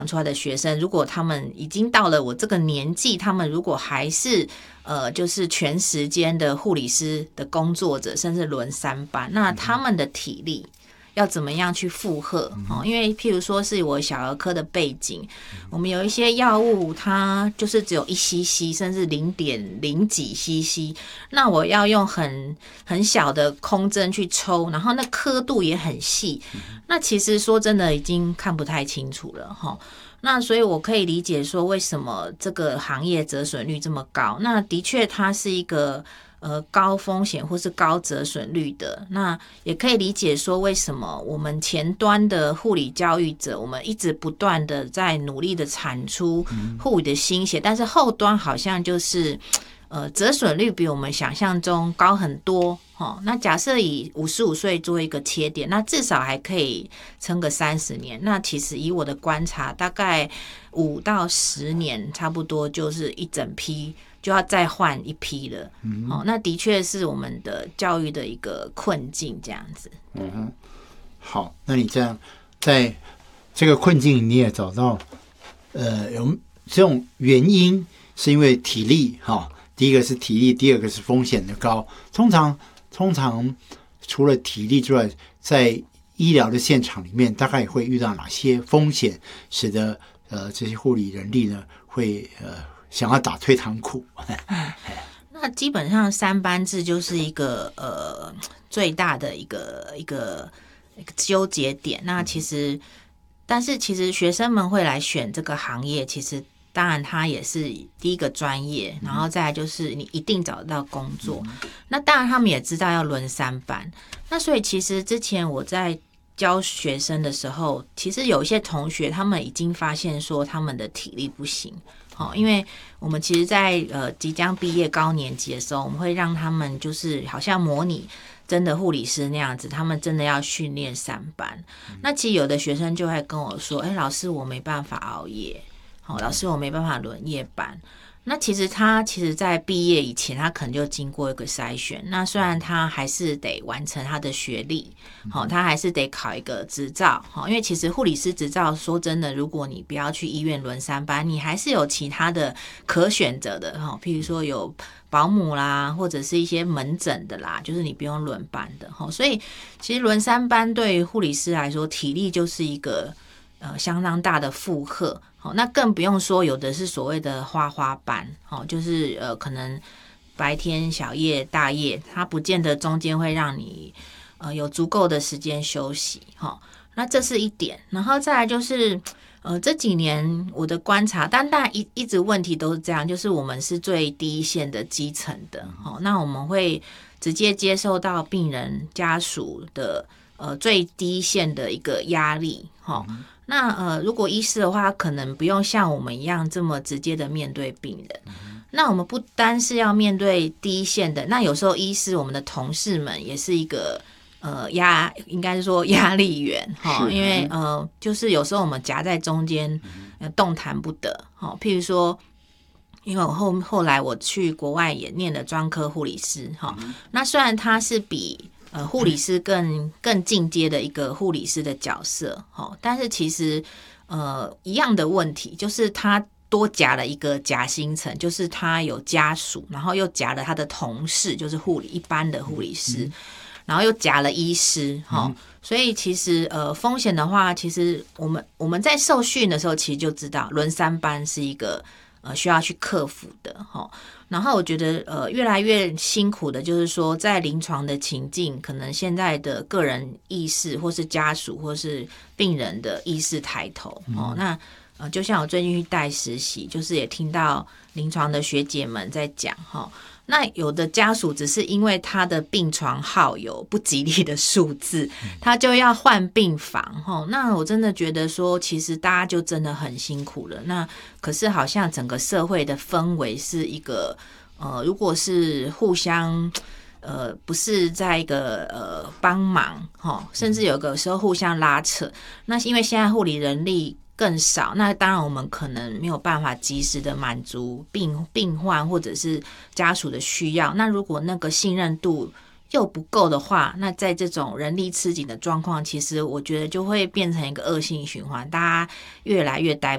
出来的学生，如果他们已经到了我这个年纪，他们如果还是就是全时间的护理师的工作者，甚至轮3班，那他们的体力要怎么样去负荷？因为譬如说是我小儿科的背景，我们有一些药物它就是只有1cc甚至0.0几 cc， 那我要用很小的空针去抽，然后那刻度也很细，那其实说真的已经看不太清楚了齁。那所以我可以理解说为什么这个行业折损率这么高，那的确它是一个高风险或是高折损率的，那也可以理解说为什么我们前端的护理教育者，我们一直不断的在努力的产出护理的新血，但是后端好像就是折损率比我们想象中高很多。那假设以55岁做一个切点，那至少还可以撑个30年，那其实以我的观察，大概5到10年差不多就是一整批就要再换一批了。那的确是我们的教育的一个困境这样子。 好，那你这样在这个困境你也找到有这种原因，是因为体力第一个是体力，第二个是风险的高。通常除了体力之外，在医疗的现场里面，大概会遇到哪些风险，使得这些护理人力呢会想要打退堂鼓？ 那基本上3班制就是一个最大的一个纠结点。那但是其实学生们会来选这个行业，其实当然他也是第一个专业，然后再来就是你一定找得到工作。那当然他们也知道要轮3班，那所以其实之前我在教学生的时候，其实有一些同学他们已经发现说他们的体力不行。因为我们其实在即将毕业高年级的时候，我们会让他们就是好像模拟真的护理师那样子，他们真的要训练3班。那其实有的学生就会跟我说，老师我没办法熬夜，老师我没办法轮夜班。那其实在毕业以前他可能就经过一个筛选，那虽然他还是得完成他的学历，他还是得考一个执照，因为其实护理师执照说真的，如果你不要去医院轮3班，你还是有其他的可选择的，譬如说有保姆啦，或者是一些门诊的啦，就是你不用轮班的。所以其实轮3班对于护理师来说，体力就是一个相当大的负荷。那更不用说有的是所谓的花班，就是可能白天小夜大夜，它不见得中间会让你有足够的时间休息。那这是一点。然后再来就是这几年我的观察，但大家一直问题都是这样，就是我们是最低一线的基层的，那我们会直接接受到病人家属的最低线的一个压力。那如果医师的话，可能不用像我们一样这么直接的面对病人。那我们不单是要面对第一线的，那有时候医师我们的同事们也是一个应该是说压力源，因为就是有时候我们夹在中间动弹不得。譬如说因为我后来我去国外也念了专科护理师，那虽然他是比护理师更进阶的一个护理师的角色，但是其实一样的问题，就是他多夹了一个夹心层，就是他有家属，然后又夹了他的同事，就是一般的护理师，然后又夹了医师，所以其实风险的话，其实我们在受训的时候其实就知道轮3班是一个需要去克服的。然后我觉得越来越辛苦的就是说，在临床的情境，可能现在的个人意识或是家属或是病人的意识抬头。那就像我最近去带实习，就是也听到临床的学姐们在讲，那有的家属只是因为他的病床号有不吉利的数字，他就要换病房。那我真的觉得说，其实大家就真的很辛苦了。那可是好像整个社会的氛围是一个如果是互相不是在一个帮忙，甚至有个时候互相拉扯。那因为现在护理人力更少，那当然我们可能没有办法及时的满足病患或者是家属的需要。那如果那个信任度又不够的话，那在这种人力吃紧的状况，其实我觉得就会变成一个恶性循环，大家越来越待